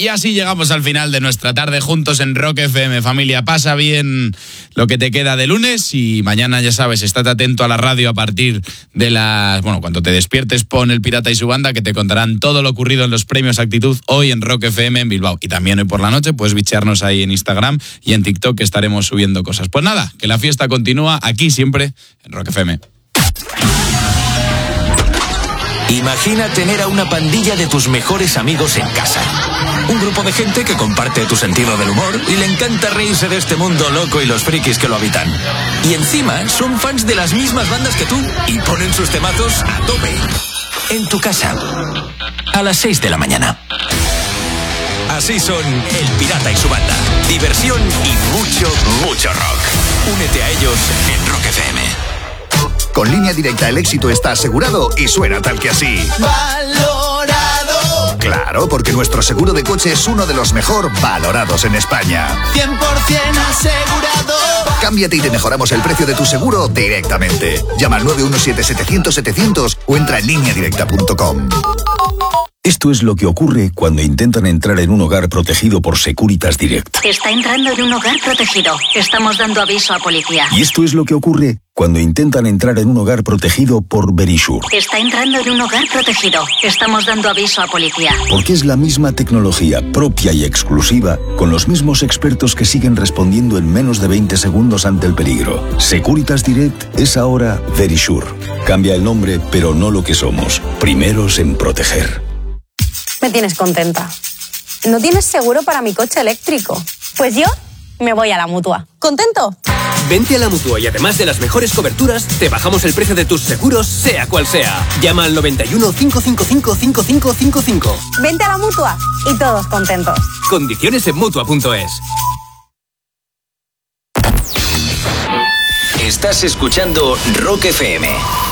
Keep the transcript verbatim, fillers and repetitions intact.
Y así llegamos al final de nuestra tarde juntos en Rock F M. Familia, pasa bien lo que te queda de lunes y mañana, ya sabes, estate atento a la radio a partir de las... Bueno, cuando te despiertes, pon El Pirata y su banda, que te contarán todo lo ocurrido en los premios Actitud hoy en Rock F M en Bilbao. Y también hoy por la noche puedes bichearnos ahí en Instagram y en TikTok, que estaremos subiendo cosas. Pues nada, que la fiesta continúa aquí siempre en Rock F M. Imagina tener a una pandilla de tus mejores amigos en casa. Un grupo de gente que comparte tu sentido del humor y le encanta reírse de este mundo loco y los frikis que lo habitan. Y encima son fans de las mismas bandas que tú y ponen sus temazos a tope. En tu casa, a las seis de la mañana. Así son El Pirata y su banda. Diversión y mucho, mucho rock. Únete a ellos en Rock F M. Con Línea Directa el éxito está asegurado y suena tal que así. ¡Valorado! Claro, porque nuestro seguro de coche es uno de los mejor valorados en España. cien por ciento asegurado. Cámbiate y te mejoramos el precio de tu seguro directamente. Llama al nueve uno siete, setecientos, setecientos o entra en línea directa punto com. Esto es lo que ocurre cuando intentan entrar en un hogar protegido por Securitas Direct. Está entrando en un hogar protegido. Estamos dando aviso a policía. Y esto es lo que ocurre cuando intentan entrar en un hogar protegido por Verisure. Está entrando en un hogar protegido. Estamos dando aviso a policía. Porque es la misma tecnología propia y exclusiva, con los mismos expertos que siguen respondiendo en menos de veinte segundos ante el peligro. Securitas Direct es ahora Verisure. Cambia el nombre, pero no lo que somos. Primeros en proteger. Me tienes contenta. ¿No tienes seguro para mi coche eléctrico? Pues yo me voy a la Mutua. ¿Contento? Vente a la Mutua y además de las mejores coberturas, te bajamos el precio de tus seguros, sea cual sea. Llama al noventa y uno, cinco cinco cinco, cinco cinco cinco cinco. Vente a la Mutua y todos contentos. Condiciones en Mutua punto es. Estás escuchando Rock F M.